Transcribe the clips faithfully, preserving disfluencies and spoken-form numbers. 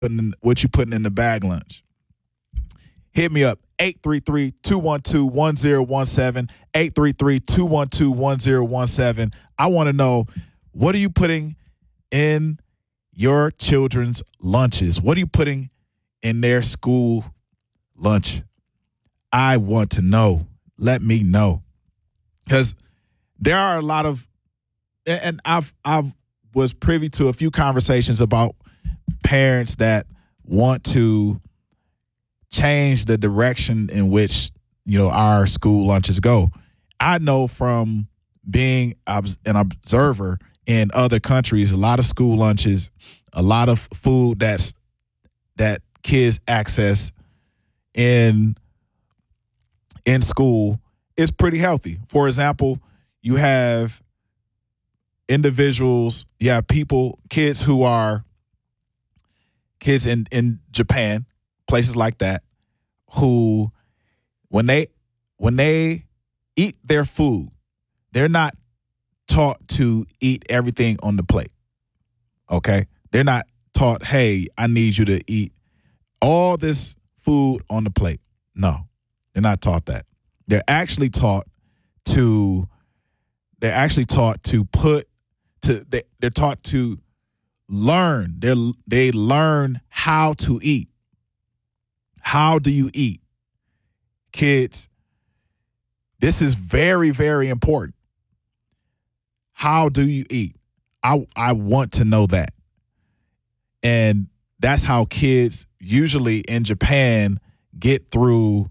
putting in, what you putting in the bag lunch. Hit me up, eight three three, two one two, one zero one seven, eight three three, two one two, one zero one seven. I want to know, what are you putting in your children's lunches? What are you putting in their school lunch? I want to know. Let me know. Because there are a lot of, and I've I've was privy to a few conversations about parents that want to change the direction in which, you know, our school lunches go. I know from being an observer in other countries, a lot of school lunches, a lot of food that's that kids access in in school is pretty healthy. For example, you have individuals, you have people, kids who are kids in, in Japan, places like that, who when they when they eat their food, they're not taught to eat everything on the plate. Okay? They're not taught, hey, I need you to eat all this food on the plate. No, they're not taught that. They're actually taught to they're actually taught to put to they, they're taught to learn. They they learn how to eat. How do you eat? Kids, this is very, very important. How do you eat? I I want to know that. And that's how kids usually in Japan get through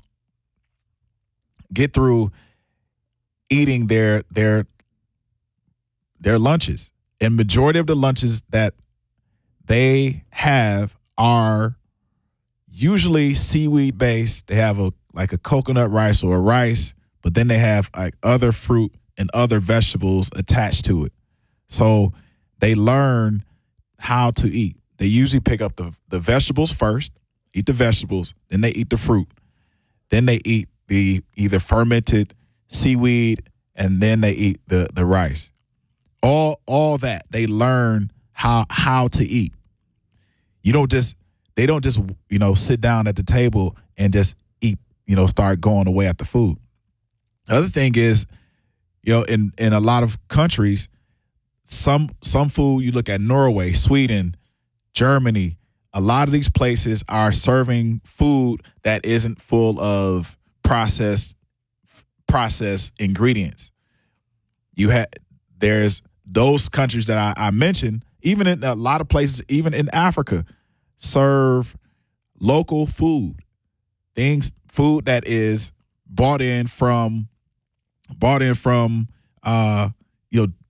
get through eating their their their lunches. And majority of the lunches that they have are usually seaweed based. They have a like a coconut rice or a rice, but then they have like other fruit and other vegetables attached to it. So they learn how to eat. They usually pick up the, the vegetables first, eat the vegetables, then they eat the fruit. Then they eat the either fermented seaweed, and then they eat the, the rice. All all that. They learn how how to eat. You don't just they don't just, you know, sit down at the table and just eat, you know, start going away at the food. The other thing is, you know, in, in a lot of countries, some some food, you look at Norway, Sweden, Germany, a lot of these places are serving food that isn't full of processed processed ingredients. You have there's those countries that I, I mentioned, even in a lot of places, even in Africa, serve local food, things, food that is bought in from, bought in from, uh, you know,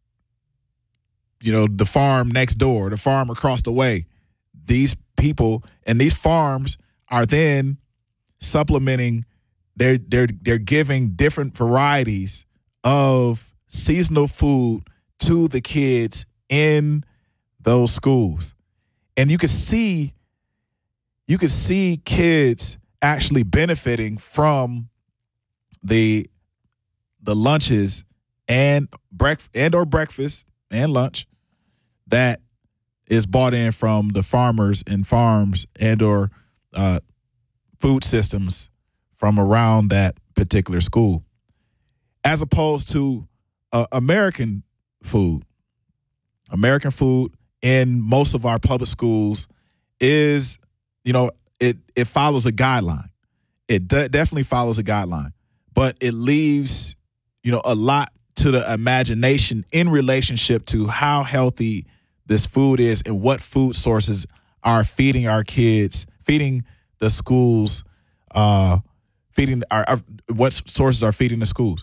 you know, the farm next door, the farm across the way. These people and these farms are then supplementing. They're they're they're giving different varieties of seasonal food to the kids in those schools, and you could see. You could see kids actually benefiting from the the lunches and breakfast and or breakfast and lunch that is bought in from the farmers and farms and or uh, food systems from around that particular school, as opposed to uh, American food. American food in most of our public schools is, you know, it it follows a guideline. It de- definitely follows a guideline, but it leaves, you know, a lot to the imagination in relationship to how healthy this food is and what food sources are feeding our kids, feeding the schools, uh, feeding our, our what sources are feeding the schools.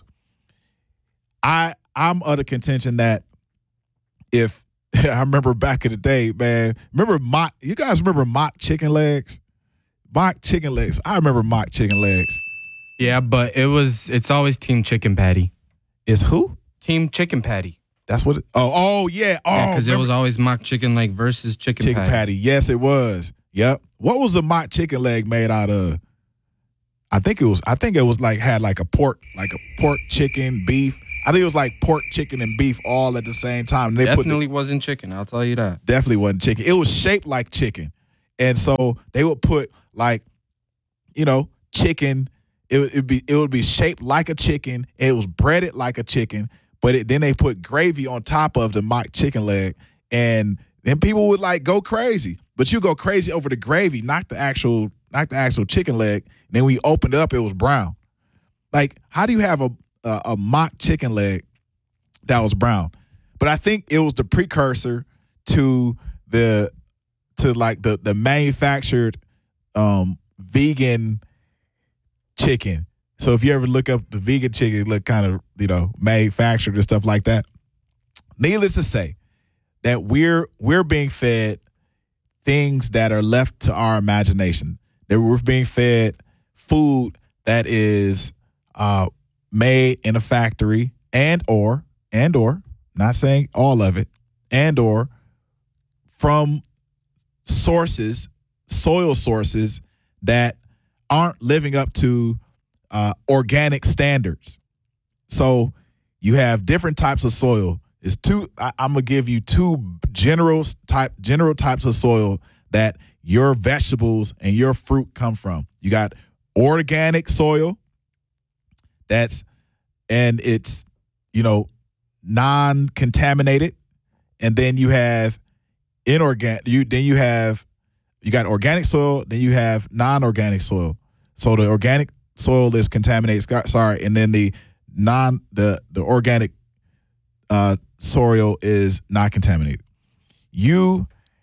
I I'm of the contention that if I remember back in the day, man. Remember mock? You guys remember mock chicken legs? Mock chicken legs. I remember mock chicken legs. Yeah, but it was. It's always Team Chicken Patty. Is who? Team Chicken Patty. That's what. It, oh, oh yeah. Oh, because yeah, it was always mock chicken leg versus chicken, chicken patty. patty. Yes, it was. Yep. What was a mock chicken leg made out of? I think it was. I think it was like had like a pork, like a pork, chicken, beef. I think it was like pork, chicken, and beef all at the same time. They definitely put the, wasn't chicken. I'll tell you that. Definitely wasn't chicken. It was shaped like chicken. And so they would put like, you know, chicken. It would it'd be it would be shaped like a chicken. It was breaded like a chicken, but it, then they put gravy on top of the mock chicken leg, and then people would like go crazy. But you go crazy over the gravy, not the actual, not the actual chicken leg. And then when you opened it up, it was brown. Like, how do you have a, a a mock chicken leg that was brown? But I think it was the precursor to the to like the the manufactured um, vegan chicken. So if you ever look up the vegan chicken, it look kind of, you know, manufactured and stuff like that. Needless to say, that we're we're being fed things that are left to our imagination. That we're being fed food that is uh, made in a factory, and or and or not saying all of it, and or from sources, soil sources that aren't living up to uh, organic standards. So you have different types of soil. It's two. I, I'm gonna give you two general type general types of soil that your vegetables and your fruit come from. You got organic soil. That's and it's you know non-contaminated, and then you have inorganic. You then you have you got organic soil. Then you have non-organic soil. So the organic soil is contaminated. Sorry, and then the non the the organic uh, soil is not contaminated. You,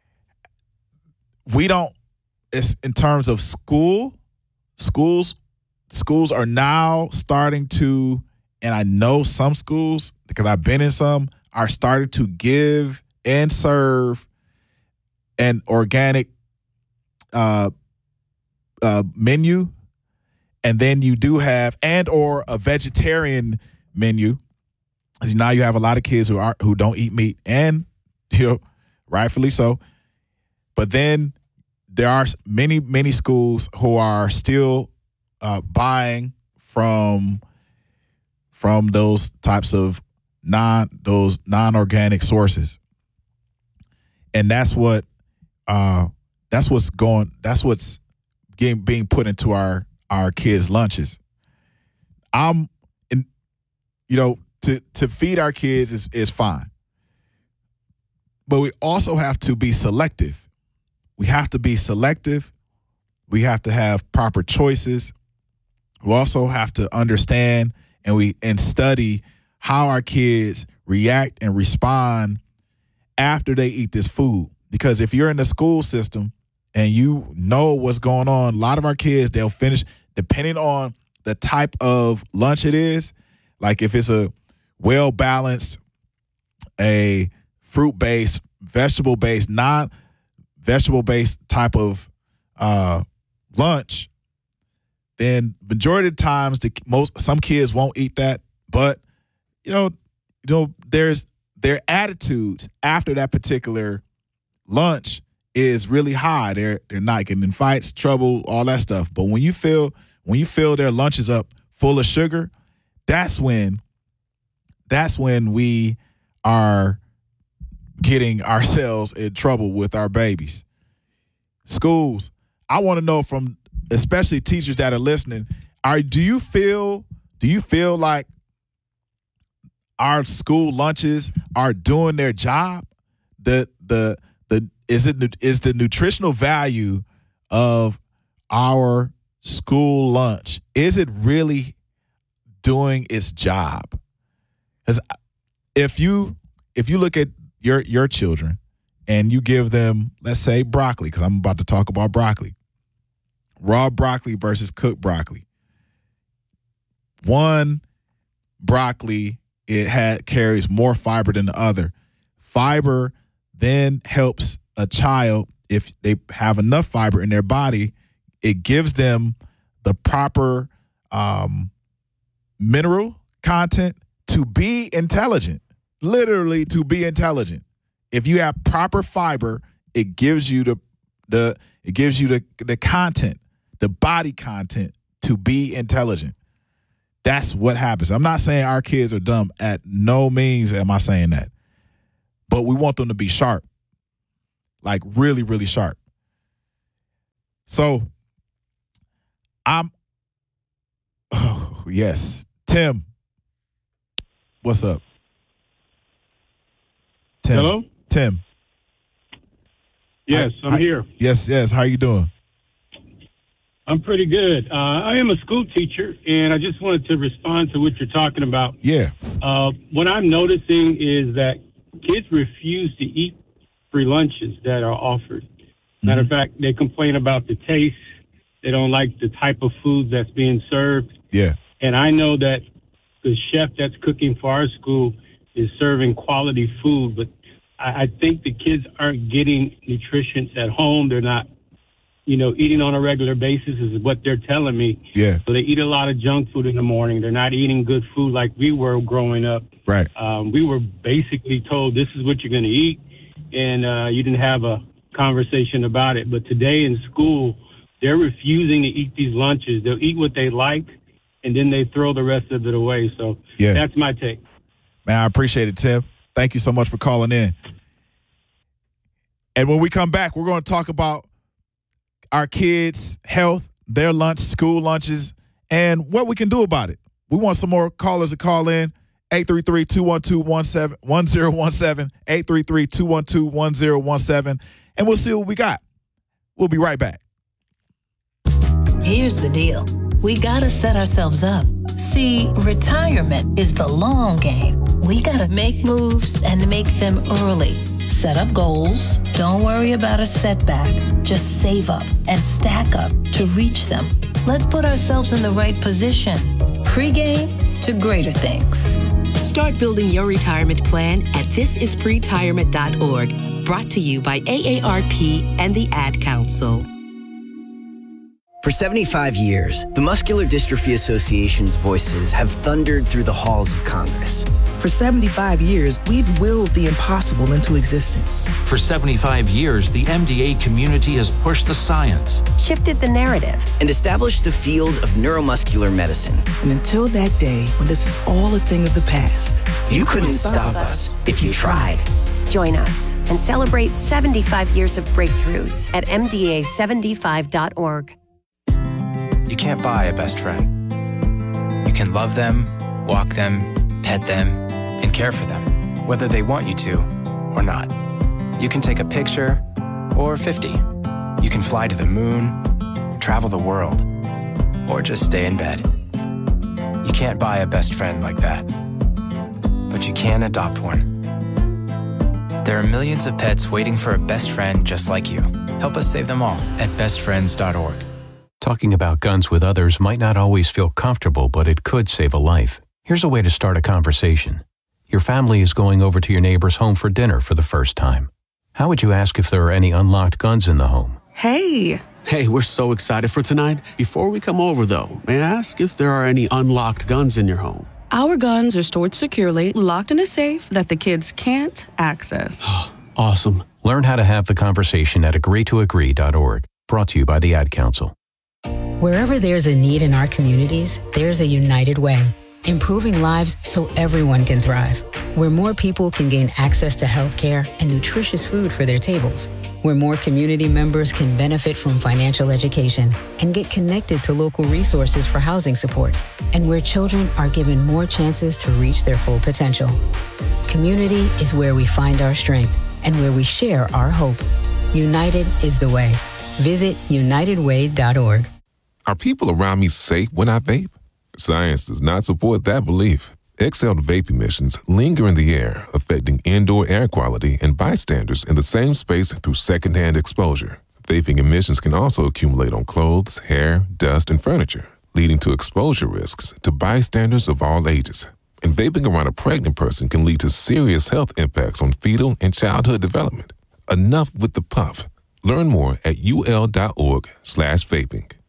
we don't. It's in terms of school. Schools, schools are now starting to, and I know some schools because I've been in some, are starting to give and serve an organic uh, uh, menu. And then you do have, and or a vegetarian menu. Now you have a lot of kids who aren't, who don't eat meat, and you know, rightfully so. But then there are many, many schools who are still uh, buying from from those types of non those non-organic sources, and that's what uh, that's what's going. That's what's getting being put into our. our kids' lunches. I'm in, you know, to, to feed our kids is, is fine. But we also have to be selective. We have to be selective. We have to have proper choices. We also have to understand and we and study how our kids react and respond after they eat this food. Because if you're in the school system and you know what's going on, a lot of our kids, they'll finish, depending on the type of lunch it is, like if it's a well-balanced, a fruit-based, vegetable-based, non-vegetable-based type of uh, lunch, then majority of the times, the most some kids won't eat that. But you know, you know, there's their attitudes after that particular lunch is really high. They're they're not getting in fights, trouble, all that stuff. But when you feel when you fill their lunches up full of sugar, that's when that's when we are getting ourselves in trouble with our babies. Schools, I want to know from especially teachers that are listening, are do you feel do you feel like our school lunches are doing their job? The the the is it is the nutritional value of our school lunch, is it really doing its job? Because if you if you look at your your children and you give them, let's say, broccoli, because I'm about to talk about broccoli, raw broccoli versus cooked broccoli. One broccoli, it had carries more fiber than the other. Fiber then helps a child, if they have enough fiber in their body, it gives them the proper um, mineral content to be intelligent, literally to be intelligent. If you have proper fiber, it gives you the the it gives you the the content, the body content to be intelligent. That's what happens. I'm not saying our kids are dumb. At no means am I saying that. But we want them to be sharp, like really, really sharp. So I'm, oh, yes. Tim, what's up? Tim. Hello? Tim. Yes, I, I'm I, here. Yes, yes. How you doing? I'm pretty good. Uh, I am a school teacher, and I just wanted to respond to what you're talking about. Yeah. Uh, what I'm noticing is that kids refuse to eat free lunches that are offered. Matter of fact, they complain about the taste. They don't like the type of food that's being served. Yeah. And I know that the chef that's cooking for our school is serving quality food, but I, I think the kids aren't getting nutrition at home. They're not, you know, eating on a regular basis is what they're telling me. Yeah. So they eat a lot of junk food in the morning. They're not eating good food like we were growing up. Right. Um, we were basically told this is what you're going to eat, and uh, you didn't have a conversation about it. But today in school, they're refusing to eat these lunches. They'll eat what they like, and then they throw the rest of it away. So Yeah. that's my take. Man, I appreciate it, Tim. Thank you so much for calling in. And when we come back, we're going to talk about our kids' health, their lunch, school lunches, and what we can do about it. We want some more callers to call in. eight three three, two one two, one zero one seven, eight three three, two one two, one zero one seven, and we'll see what we got. We'll be right back. Here's the deal. We gotta set ourselves up. See, retirement is the long game. We gotta make moves and make them early. Set up goals. Don't worry about a setback. Just save up and stack up to reach them. Let's put ourselves in the right position. Pre-game to greater things. Start building your retirement plan at this is pretirement dot org. Brought to you by A A R P and the Ad Council. For seventy-five years, the Muscular Dystrophy Association's voices have thundered through the halls of Congress. For seventy-five years, we've willed the impossible into existence. For seventy-five years, the M D A community has pushed the science, Shifted the narrative. And established the field of neuromuscular medicine. And until that day, when this is all a thing of the past, You couldn't stop us if you tried. Join us and celebrate seventy-five years of breakthroughs at M D A seventy-five dot org. You can't buy a best friend. You can love them, walk them, pet them, and care for them, whether they want you to or not. You can take a picture or fifty. You can fly to the moon, travel the world, or just stay in bed. You can't buy a best friend like that, but you can adopt one. There are millions of pets waiting for a best friend just like you. Help us save them all at best friends dot org. Talking about guns with others might not always feel comfortable, but it could save a life. Here's a way to start a conversation. Your family is going over to your neighbor's home for dinner for the first time. How would you ask if there are any unlocked guns in the home? Hey. Hey, we're so excited for tonight. Before we come over, though, may I ask if there are any unlocked guns in your home? Our guns are stored securely, locked in a safe that the kids can't access. Awesome. Learn how to have the conversation at agree to agree dot org. Brought to you by the Ad Council. Wherever there's a need in our communities, there's a United Way. Improving lives so everyone can thrive. Where more people can gain access to health care and nutritious food for their tables. Where more community members can benefit from financial education and get connected to local resources for housing support. And where children are given more chances to reach their full potential. Community is where we find our strength and where we share our hope. United is the way. Visit united way dot org. Are people around me safe when I vape? Science does not support that belief. Exhaled vape emissions linger in the air, affecting indoor air quality and bystanders in the same space through secondhand exposure. Vaping emissions can also accumulate on clothes, hair, dust, and furniture, leading to exposure risks to bystanders of all ages. And vaping around a pregnant person can lead to serious health impacts on fetal and childhood development. Enough with the puff. Learn more at ul dot org slash vaping.